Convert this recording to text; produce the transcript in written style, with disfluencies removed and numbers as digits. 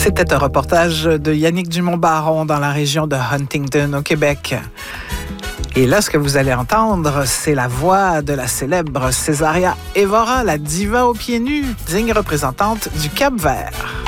C'était un reportage de Yannick Dumont-Baron dans la région de Huntington, au Québec. Et là, ce que vous allez entendre, c'est la voix de la célèbre Césaria Évora, la diva aux pieds nus, digne représentante du Cap-Vert.